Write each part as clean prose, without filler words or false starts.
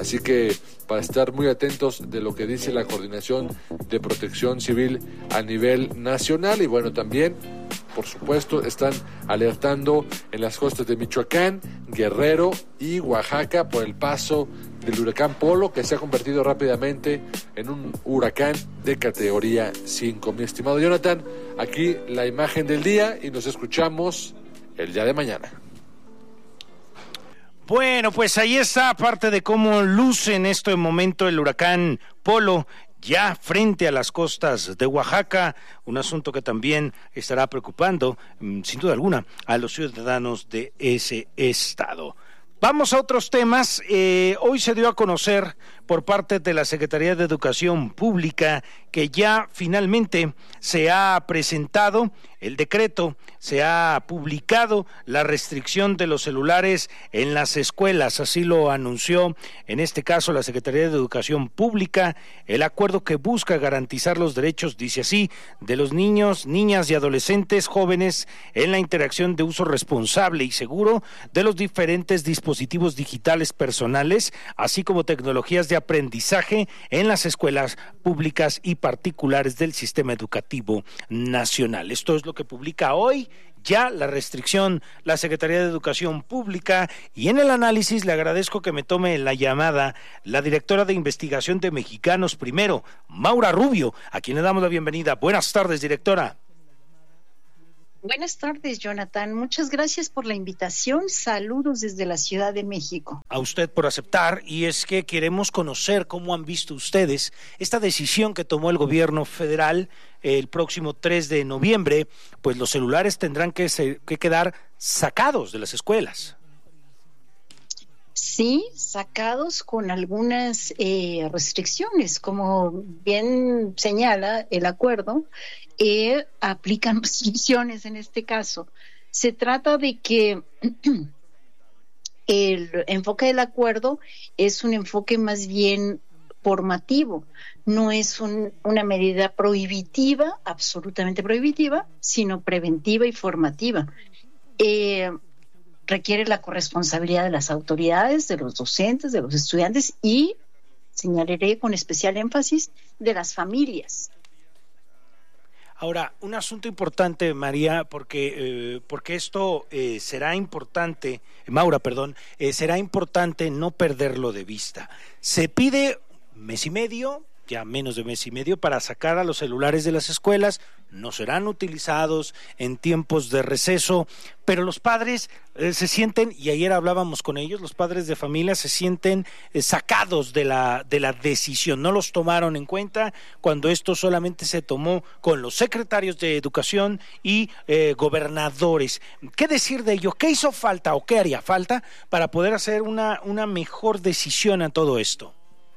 Así que para estar muy atentos de lo que dice la Coordinación de Protección Civil a nivel nacional. Y bueno, también, por supuesto, están alertando en las costas de Michoacán, Guerrero y Oaxaca por el paso del huracán Polo, que se ha convertido rápidamente en un huracán de categoría 5. Mi estimado Jonathan, aquí la imagen del día y nos escuchamos el día de mañana. Bueno, pues ahí está parte de cómo luce en este momento el huracán Polo, ya frente a las costas de Oaxaca, un asunto que también estará preocupando, sin duda alguna, a los ciudadanos de ese estado. Vamos a otros temas. Hoy se dio a conocer por parte de la Secretaría de Educación Pública que ya finalmente se ha presentado el decreto, se ha publicado la restricción de los celulares en las escuelas, así lo anunció en este caso la Secretaría de Educación Pública, el acuerdo que busca garantizar los derechos, dice así, de los niños, niñas y adolescentes jóvenes en la interacción de uso responsable y seguro de los diferentes dispositivos digitales personales, así como tecnologías de aprendizaje en las escuelas públicas y particulares del sistema educativo nacional. Esto es lo que publica hoy ya la restricción la Secretaría de Educación Pública, y en el análisis le agradezco que me tome la llamada la directora de investigación de Mexicanos Primero, Maura Rubio, a quien le damos la bienvenida. Buenas tardes, directora. Buenas tardes, Jonathan. Muchas gracias por la invitación. Saludos desde la Ciudad de México. A usted por aceptar, y es que queremos conocer cómo han visto ustedes esta decisión que tomó el gobierno federal el próximo 3 de noviembre, pues los celulares tendrán que quedar sacados de las escuelas. Sí, sacados con algunas restricciones, como bien señala el acuerdo. Aplican restricciones en este caso. Se trata de que el enfoque del acuerdo es un enfoque más bien formativo, no es una medida prohibitiva, absolutamente prohibitiva, sino preventiva y formativa. Requiere la corresponsabilidad de las autoridades, de los docentes, de los estudiantes y, señalaré con especial énfasis, de las familias. Ahora, un asunto importante, María, porque esto será importante, Maura, será importante no perderlo de vista. Se pide mes y medio, ya menos de mes y medio, para sacar a los celulares de las escuelas, no serán utilizados en tiempos de receso, pero los padres se sienten, y ayer hablábamos con ellos, los padres de familia se sienten sacados de la decisión, no los tomaron en cuenta cuando esto solamente se tomó con los secretarios de educación y gobernadores. ¿Qué decir de ello? ¿Qué hizo falta o qué haría falta para poder hacer una mejor decisión a todo esto?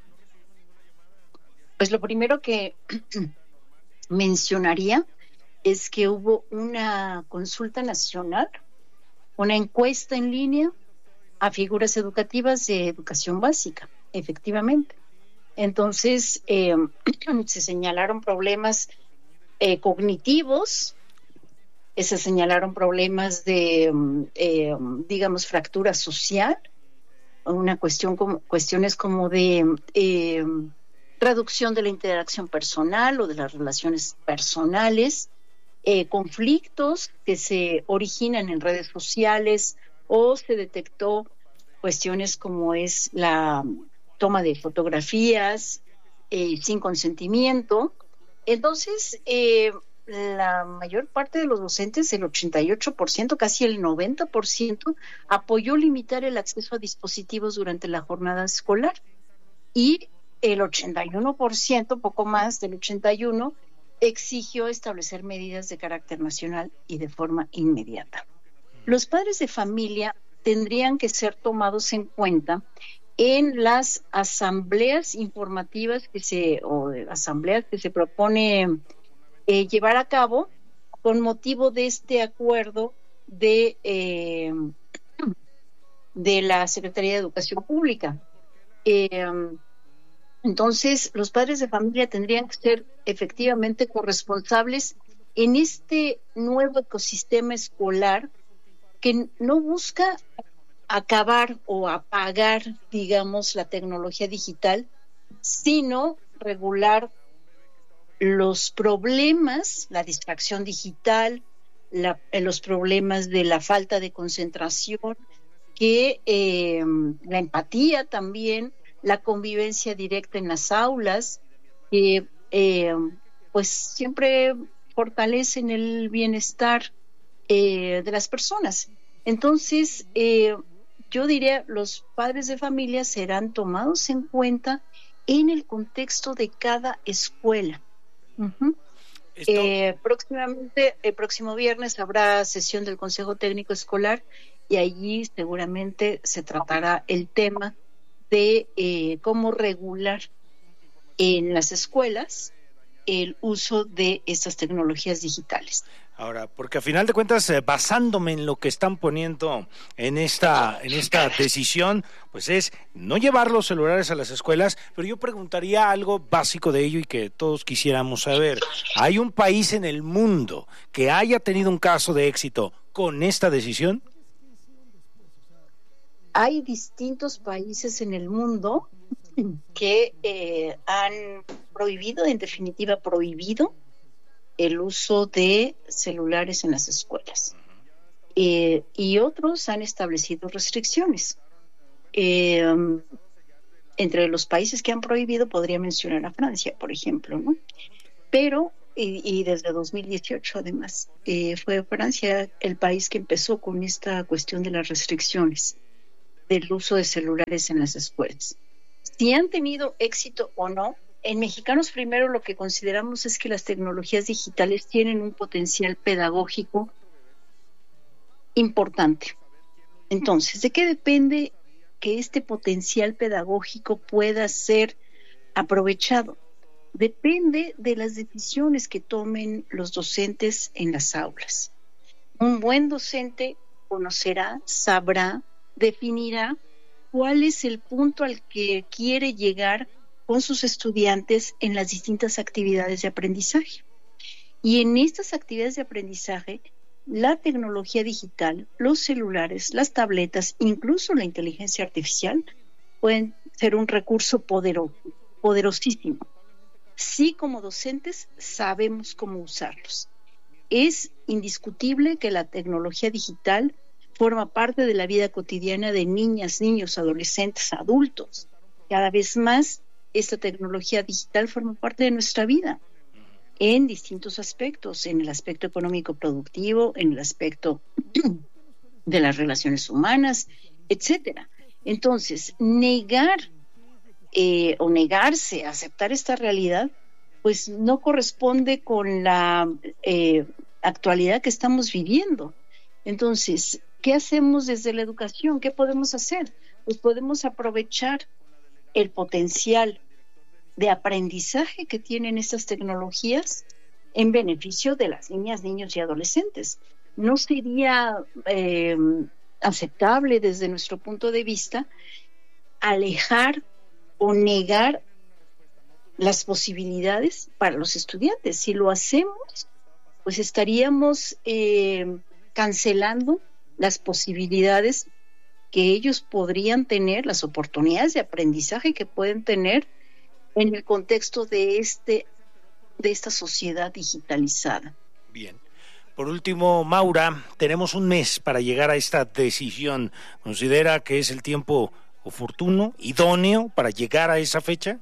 Pues lo primero que mencionaría es que hubo una consulta nacional, una encuesta en línea a figuras educativas de educación básica, efectivamente. Entonces, se señalaron problemas cognitivos, se señalaron problemas de, digamos, fractura social, cuestiones como de reducción de la interacción personal o de las relaciones personales, conflictos que se originan en redes sociales, o se detectó cuestiones como es la toma de fotografías sin consentimiento. Entonces, la mayor parte de los docentes, el 88%, casi el 90%, apoyó limitar el acceso a dispositivos durante la jornada escolar, y el 81%, poco más del 81%, exigió establecer medidas de carácter nacional y de forma inmediata. Los padres de familia tendrían que ser tomados en cuenta en las asambleas informativas asambleas que se propone llevar a cabo con motivo de este acuerdo de la Secretaría de Educación Pública. Entonces, los padres de familia tendrían que ser efectivamente corresponsables en este nuevo ecosistema escolar que no busca acabar o apagar, digamos, la tecnología digital, sino regular los problemas, la distracción digital, los problemas de la falta de concentración, que la empatía también, la convivencia directa en las aulas, que pues siempre fortalecen el bienestar de las personas. Entonces, yo diría, los padres de familia serán tomados en cuenta en el contexto de cada escuela. Uh-huh. Próximamente, el próximo viernes habrá sesión del Consejo Técnico Escolar y allí seguramente se tratará el tema de cómo regular en las escuelas el uso de estas tecnologías digitales. Ahora, porque a final de cuentas, basándome en lo que están poniendo en esta decisión, pues es no llevar los celulares a las escuelas, pero yo preguntaría algo básico de ello y que todos quisiéramos saber. ¿Hay un país en el mundo que haya tenido un caso de éxito con esta decisión? Hay distintos países en el mundo que han prohibido, en definitiva prohibido, el uso de celulares en las escuelas. Y otros han establecido restricciones. Entre los países que han prohibido podría mencionar a Francia, por ejemplo, ¿no? Pero, y desde 2018 además, fue Francia el país que empezó con esta cuestión de las restricciones del uso de celulares en las escuelas. Si han tenido éxito o no, en Mexicanos Primero lo que consideramos es que las tecnologías digitales tienen un potencial pedagógico importante. Entonces, ¿de qué depende que este potencial pedagógico pueda ser aprovechado? Depende de las decisiones que tomen los docentes en las aulas. Un buen docente conocerá, sabrá, definirá cuál es el punto al que quiere llegar con sus estudiantes en las distintas actividades de aprendizaje. Y en estas actividades de aprendizaje, la tecnología digital, los celulares, las tabletas, incluso la inteligencia artificial, pueden ser un recurso poderosísimo. Sí, como docentes sabemos cómo usarlos. Es indiscutible que la tecnología digital forma parte de la vida cotidiana de niñas, niños, adolescentes, adultos. Cada vez más esta tecnología digital forma parte de nuestra vida en distintos aspectos, en el aspecto económico productivo, en el aspecto de las relaciones humanas, etcétera. Entonces, negar o negarse a aceptar esta realidad, pues no corresponde con la actualidad que estamos viviendo. Entonces, ¿qué hacemos desde la educación? ¿Qué podemos hacer? Pues podemos aprovechar el potencial de aprendizaje que tienen estas tecnologías en beneficio de las niñas, niños y adolescentes. No sería aceptable desde nuestro punto de vista alejar o negar las posibilidades para los estudiantes. Si lo hacemos, pues estaríamos cancelando las posibilidades que ellos podrían tener, las oportunidades de aprendizaje que pueden tener en el contexto de esta sociedad digitalizada. Bien. Por último, Maura, tenemos un mes para llegar a esta decisión. ¿Considera que es el tiempo oportuno, idóneo para llegar a esa fecha?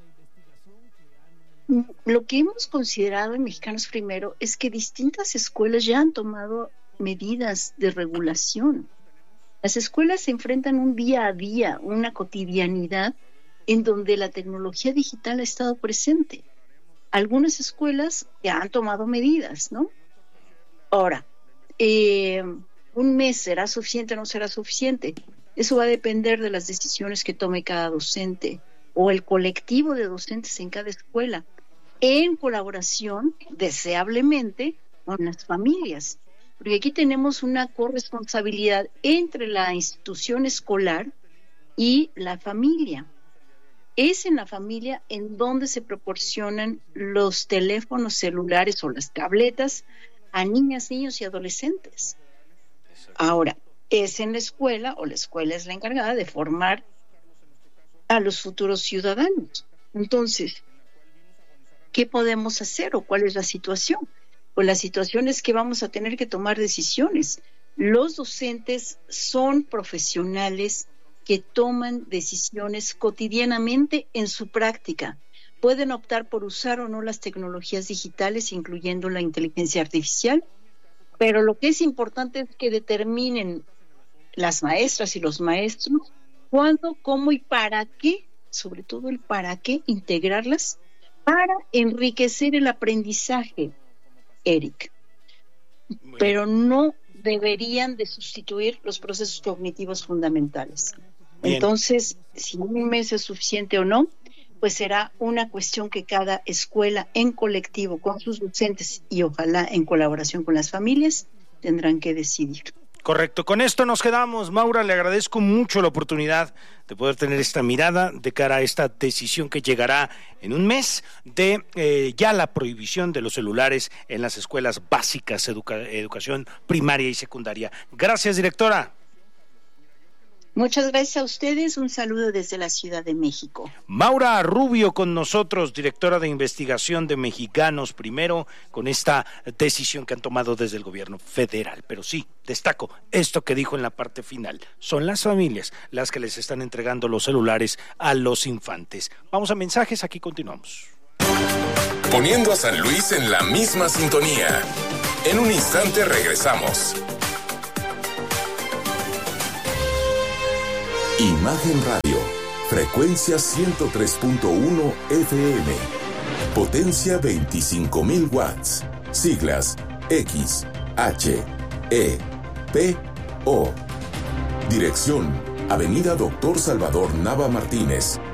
Lo que hemos considerado en Mexicanos Primero es que distintas escuelas ya han tomado medidas de regulación. Las escuelas se enfrentan un día a día, una cotidianidad en donde la tecnología digital ha estado presente. Algunas escuelas ya han tomado medidas, ¿no? Ahora, ¿un mes será suficiente o no será suficiente? Eso va a depender de las decisiones que tome cada docente o el colectivo de docentes en cada escuela, en colaboración, deseablemente, con las familias. Porque aquí tenemos una corresponsabilidad entre la institución escolar y la familia. Es en la familia en donde se proporcionan los teléfonos celulares o las tabletas a niñas, niños y adolescentes. Ahora, es en la escuela, o la escuela es la encargada de formar a los futuros ciudadanos. Entonces, ¿qué podemos hacer o cuál es la situación? Pues la situación es que vamos a tener que tomar decisiones. Los docentes son profesionales que toman decisiones cotidianamente en su práctica. Pueden optar por usar o no las tecnologías digitales, incluyendo la inteligencia artificial, pero lo que es importante es que determinen las maestras y los maestros cuándo, cómo y para qué, sobre todo el para qué, integrarlas para enriquecer el aprendizaje, Eric. Pero no deberían de sustituir los procesos cognitivos fundamentales. Bien. Entonces, si un mes es suficiente o no, pues será una cuestión que cada escuela en colectivo con sus docentes y ojalá en colaboración con las familias tendrán que decidir. Correcto, con esto nos quedamos. Maura, le agradezco mucho la oportunidad de poder tener esta mirada de cara a esta decisión que llegará en un mes de ya la prohibición de los celulares en las escuelas básicas, educación primaria y secundaria. Gracias, directora. Muchas gracias a ustedes, un saludo desde la Ciudad de México. Maura Rubio con nosotros, directora de investigación de Mexicanos Primero, con esta decisión que han tomado desde el gobierno federal. Pero sí, destaco esto que dijo en la parte final, son las familias las que les están entregando los celulares a los infantes. Vamos a mensajes, aquí continuamos. Poniendo a San Luis en la misma sintonía. En un instante regresamos. Imagen Radio, frecuencia 103.1 FM, potencia 25,000 watts, siglas X, H, E, P, O. Dirección, Avenida Doctor Salvador Nava Martínez,